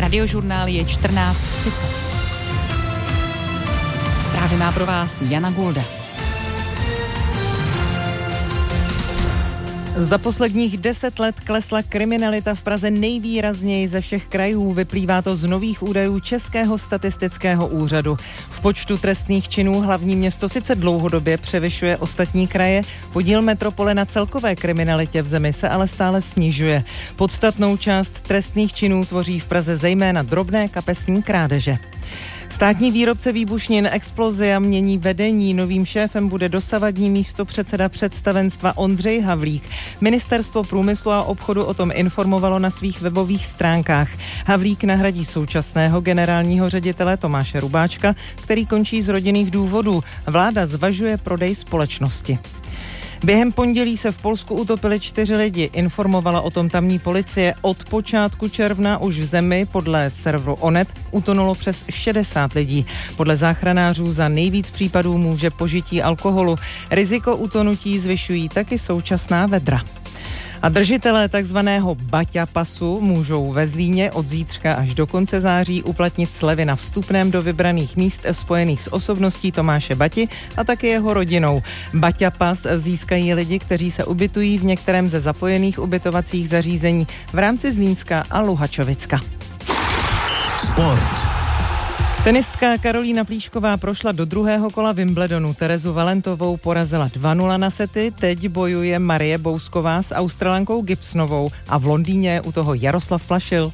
Radiožurnál je 14:30. Zprávy má pro vás Jana Gulda. Za posledních 10 let klesla kriminalita v Praze nejvýrazněji ze všech krajů. Vyplývá to z nových údajů Českého statistického úřadu. V počtu trestných činů hlavní město sice dlouhodobě převyšuje ostatní kraje, podíl metropole na celkové kriminalitě v zemi se ale stále snižuje. Podstatnou část trestných činů tvoří v Praze zejména drobné kapesní krádeže. Státní výrobce výbušnin Explosia mění vedení. Novým šéfem bude dosavadní místopředseda představenstva Ondřej Havlík. Ministerstvo průmyslu a obchodu o tom informovalo na svých webových stránkách. Havlík nahradí současného generálního ředitele Tomáše Rubáčka, který končí z rodinných důvodů. Vláda zvažuje prodej společnosti. Během pondělí se v Polsku utopili 4 lidi, informovala o tom tamní policie. Od počátku června už v zemi podle serveru Onet utonulo přes 60 lidí. Podle záchranářů za nejvíc případů může požití alkoholu. Riziko utonutí zvyšují taky současná vedra. A držitelé takzvaného Baťa pasu můžou ve Zlíně od zítřka až do konce září uplatnit slevy na vstupném do vybraných míst spojených s osobností Tomáše Bati a taky jeho rodinou. Baťa pas získají lidi, kteří se ubytují v některém ze zapojených ubytovacích zařízení v rámci Zlínska a Luhačovicka. Sport. Tenistka Karolína Plíšková prošla do druhého kola Wimbledonu. Terezu Valentovou porazila 2-0 na sety, teď bojuje Marie Bousková s Australankou Gibsonovou a v Londýně u toho Jaroslav Plašil.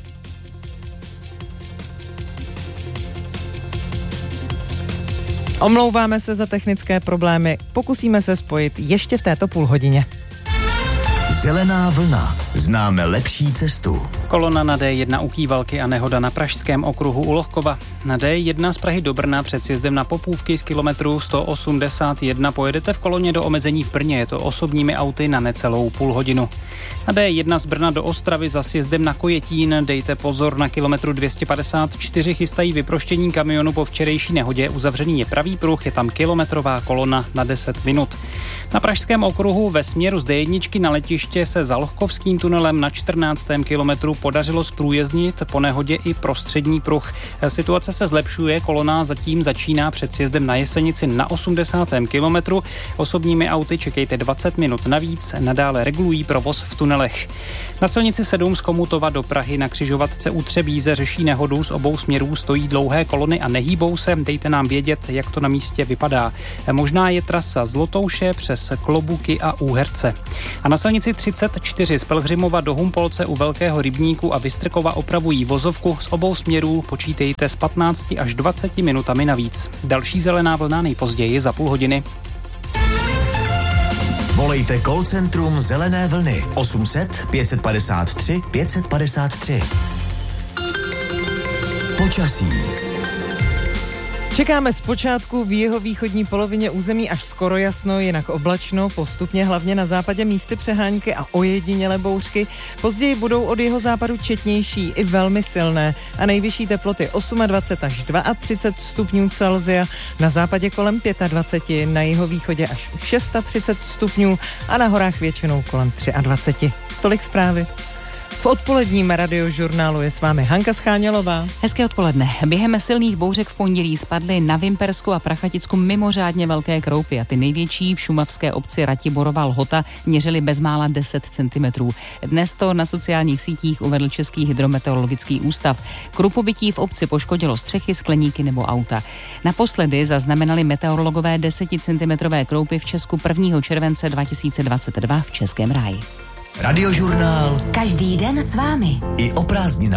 Omlouváme se za technické problémy, pokusíme se spojit ještě v této půlhodině. Zelená vlna. Známe lepší cestu. Kolona na D1 u Kývalky a nehoda na Pražském okruhu u Lohkova. Na D1 z Prahy do Brna před sjezdem na Popůvky z kilometru 181 pojedete v koloně do omezení v Brně, je to osobními auty na necelou půlhodinu. Na D1 z Brna do Ostravy za sjezdem na Kojetín dejte pozor, na kilometru 254 chystají vyproštění kamionu po včerejší nehodě, uzavřený je pravý pruh, je tam kilometrová kolona na 10 minut. Na Pražském okruhu ve směru z D1 na letiště se za Lohkovským tunelem na 14. kilometru podařilo zprůjezdnit po nehodě i prostřední pruh. Situace se zlepšuje, kolona zatím začíná před sjezdem na Jesenici na 80. kilometru. Osobními auty čekejte 20 minut navíc, nadále regulují provoz v tunelech. Na silnici 7 z Komutova do Prahy na křižovatce u Třebíze řeší nehodu, z obou směrů stojí dlouhé kolony a nehýbou se, dejte nám vědět, jak to na místě vypadá. Možná je trasa z Lotouše přes Klobuky a Úherce. A na silnici 34 z Pelhřimova do Humpolce u Velkého rybníku a Vystrkova opravují vozovku, z obou směrů počítejte s 15 až 20 minutami navíc. Další zelená vlna nejpozději za půl hodiny. Volejte call centrum Zelené vlny 800 553 553. Počasí. Čekáme zpočátku v jihovýchodní polovině území až skoro jasno, jinak oblačno, postupně hlavně na západě místy přehánky a ojedinělé bouřky. Později budou od jihozápadu četnější i velmi silné a nejvyšší teploty 28 až 32 stupňů Celsia, na západě kolem 25, na jihovýchodě až 36 stupňů a na horách většinou kolem 23. Tolik zprávy. V odpoledním radiožurnálu je s vámi Hanka Schánělová. Hezké odpoledne. Během silných bouřek v pondělí spadly na Vimpersku a Prachaticku mimořádně velké kroupy a ty největší v šumavské obci Ratiborova Lhota měřily bezmála 10 cm. Dnes to na sociálních sítích uvedl Český hydrometeorologický ústav. Krupobytí v obci poškodilo střechy, skleníky nebo auta. Naposledy zaznamenali meteorologové 10 cm kroupy v Česku 1. července 2022 v Českém ráji. Radiožurnál. Každý den s vámi. I o prázdninách.